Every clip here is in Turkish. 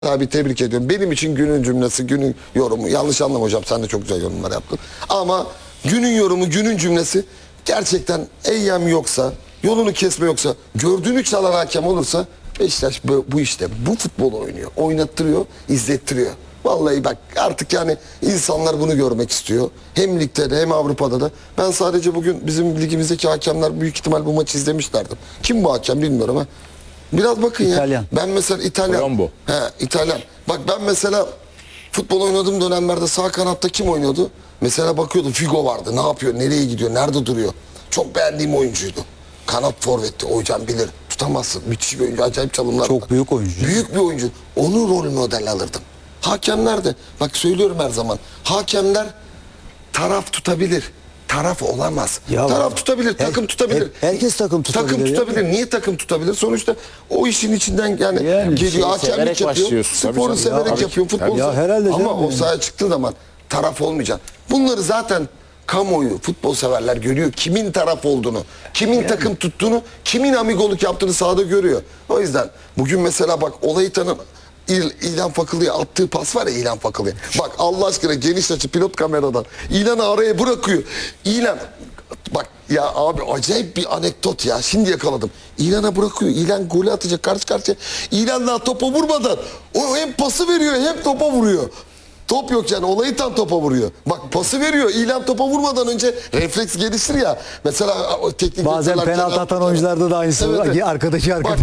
Abi tebrik ediyorum. Benim için günün cümlesi, günün yorumu. Yanlış anlama hocam, sen de çok güzel yorumlar yaptın. Ama günün yorumu, günün cümlesi gerçekten eyyam yoksa, yolunu kesme yoksa, gördüğünü çalan hakem olursa Beşiktaş bu işte bu futbolu oynuyor. Oynattırıyor, izlettiriyor. Vallahi bak artık yani insanlar bunu görmek istiyor. Hem ligde de hem Avrupa'da da. Ben sadece bugün bizim ligimizdeki hakemler büyük ihtimal bu maçı izlemişlerdir. Kim bu hakem bilmiyorum ha. Biraz bakın İtalyan. ya. Ben mesela İtalyan. Colombo. He, İtalyan. Bak ben mesela futbol oynadığım dönemlerde sağ kanatta kim oynuyordu? Mesela bakıyordum Figo vardı. Ne yapıyor? Nereye gidiyor? Nerede duruyor? Çok beğendiğim oyuncuydu. Kanat forvetti. O hocam bilir. Tutamazsın. Müthiş bir oyuncu. Acayip çalımlar. Çok büyük oyuncu. Büyük bir oyuncu. Onu rol model alırdım. Hakemler de. Bak söylüyorum her zaman. Hakemler taraf tutabilir. Taraf olamaz. Ya taraf tutabilir, takım tutabilir. Herkes takım tutabilir. Takım tutabilir. Niye takım tutabilir? Sonuçta o işin içinden yani geliyor, hakemlik severek yapıyor. başlıyorsun. Tabii Sporu canım. severek Ya, yapıyor, futbolu ya herhalde ama canım o yani. sahaya çıktığı zaman taraf olmayacaksın. Bunları zaten kamuoyu, futbol severler görüyor. Kimin taraf olduğunu, kimin takım tuttuğunu, kimin amigoluk yaptığını sahada görüyor. O yüzden bugün mesela bak olayı tanın. İlhan Fakılı'ya attığı pas var ya, İlhan Fakılı'ya. Bak Allah aşkına geniş açı pilot kameradan. İlhan'ı araya bırakıyor. İlhan bak ya abi acayip bir anekdot ya. Şimdi yakaladım. İlhan'a bırakıyor. İlhan golü atacak karşı karşıya. İlhan daha topa vurmadan o hem pası veriyor hem topa vuruyor. Top yok yani, olayı tam topa vuruyor. Bak pası veriyor. İlhan topa vurmadan önce refleks geliştir ya. Mesela o teknik Bazen penaltı atan oyuncularda da aynısı. Evet, evet. Arkadaki. Bak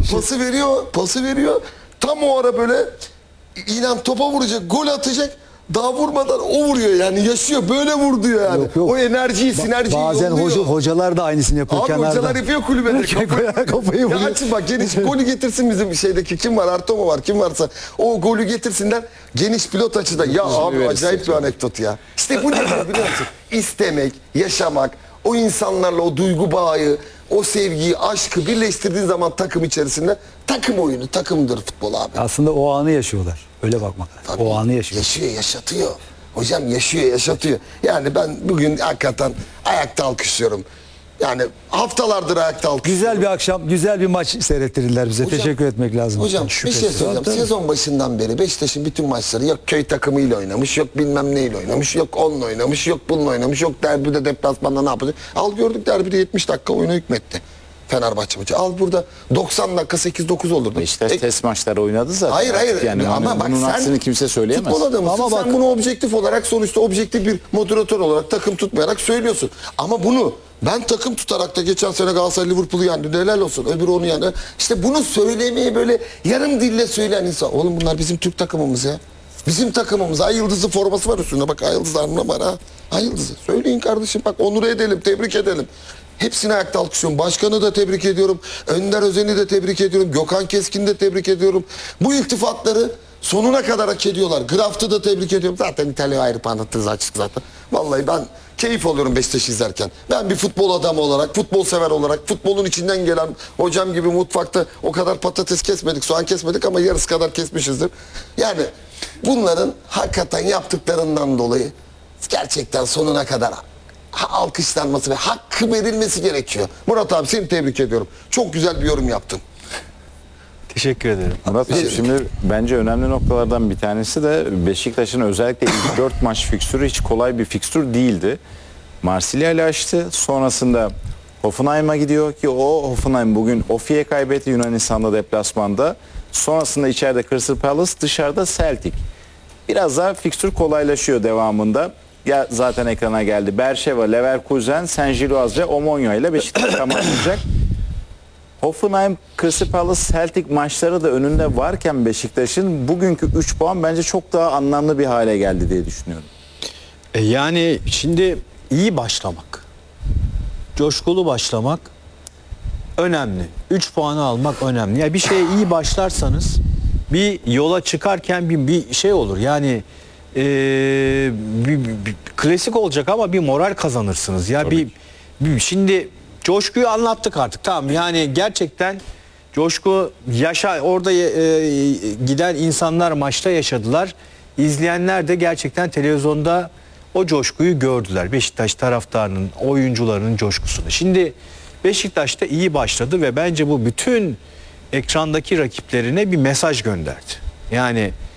pası veriyor. Tam o ara böyle İlhan topa vuracak, gol atacak. Daha vurmadan o vuruyor yani, yaşıyor. Böyle vur diyor yani. Yok, yok. O enerjiyi, sinerjiyi Bazen yolluyor. hocalar da aynısını yapıyor Abi kenarda. hocalar yapıyor kulübede. Kafayı Ya vuruyor. açın bak, geniş golü getirsin bizim şeydeki. Kim var? Artomo var. Kim varsa. O golü getirsinler. Geniş pilot açıda. Ya abi acayip bir anekdot ya. İşte bu ne biliyor musun? İstemek, yaşamak, o insanlarla o duygu bağı, o sevgiyi, aşkı birleştirdiğin zaman takım içerisinde takım oyunu, takımdır futbol abi. Aslında o anı yaşıyorlar. Öyle bakmak lazım. Tabii. O anı yaşıyor. Yaşıyor, yaşatıyor. Hocam yaşıyor, yaşatıyor. Yani ben bugün hakikaten ayakta alkışlıyorum. Yani haftalardır ayakta alkışlıyorum. Güzel bir akşam, güzel bir maç seyrettirdiler bize. Hocam, Teşekkür etmek lazım. Hocam bir şey Şüphesiz. söyleyeceğim. Tabii. Sezon başından beri Beşiktaş'ın bütün maçları yok köy takımıyla oynamış, yok bilmem neyle oynamış, yok onunla oynamış, yok bununla oynamış, yok derbide deplasmanda ne yapacak. Al gördük, derbide 70 dakika oyuna hükmetti. Fenerbahçe maçı. Al burada 90 dakika 8-9 olurdu. Beşiktaş test maçları oynadı zaten. Hayır hayır. Yani ama bak bunun sen aksini kimse söyleyemez. futbol adamısın. Ama Sen bak- bunu objektif olarak, sonuçta objektif bir moderatör olarak takım tutmayarak söylüyorsun. Ama bunu ben takım tutarak da geçen sene Galatasaray Liverpool'u yendi. Helal olsun. Öbürü onu yendi. İşte bunu söylemeyi böyle yarım dille söyleyen insan. Oğlum bunlar bizim Türk takımımız ya. Bizim takımımız. Ay Yıldızı forması var üstünde. Bak Ay Yıldızı anlam var ha. Ay Yıldızı. Söyleyin kardeşim. Bak onur edelim. Tebrik edelim. Hepsini ayakta alkışlıyorum. Başkanı da tebrik ediyorum. Önder Özen'i de tebrik ediyorum. Gökhan Keskin'i de tebrik ediyorum. Bu iltifatları sonuna kadar hak ediyorlar. Graft'ı da tebrik ediyorum. Zaten İtalya ayrı anlattınız açık zaten. Vallahi ben keyif alıyorum Beşiktaş'ı izlerken. Ben bir futbol adamı olarak, futbol sever olarak, futbolun içinden gelen hocam gibi mutfakta o kadar patates kesmedik, soğan kesmedik ama yarısı kadar kesmişizdir. Yani bunların hakikaten yaptıklarından dolayı gerçekten sonuna kadar alkışlanması ve hakkı verilmesi gerekiyor. Murat abi seni tebrik ediyorum. Çok güzel bir yorum yaptın. Teşekkür ederim. Murat abi, şimdi bence önemli noktalardan bir tanesi de Beşiktaş'ın özellikle ilk 4 maç fikstürü hiç kolay bir fikstür değildi. Marsilya ile açtı. Sonrasında Hoffenheim'a gidiyor ki o Hoffenheim bugün Ofi'ye kaybetti Yunanistan'da deplasmanda. Sonrasında içeride Crystal Palace, dışarıda Celtic. Biraz daha fikstür kolaylaşıyor devamında. Ya zaten ekrana geldi. Berşeva, Leverkusen, Saint-Gilloise ve Omonia ile Beşiktaş tamamlayacak. Hoffenheim, Crystal Palace, Celtic maçları da önünde varken Beşiktaş'ın bugünkü 3 puan bence çok daha anlamlı bir hale geldi diye düşünüyorum. Yani şimdi iyi başlamak, coşkulu başlamak önemli. 3 puanı almak önemli. Yani bir şeye iyi başlarsanız bir yola çıkarken bir şey olur. Yani bir klasik olacak ama bir moral kazanırsınız. Ya şimdi coşkuyu anlattık artık. Tamam yani gerçekten coşku orada giden insanlar maçta yaşadılar. İzleyenler de gerçekten televizyonda o coşkuyu gördüler. Beşiktaş taraftarının, oyuncularının coşkusunu. Şimdi Beşiktaş da iyi başladı ve bence bu bütün ekrandaki rakiplerine bir mesaj gönderdi. Yani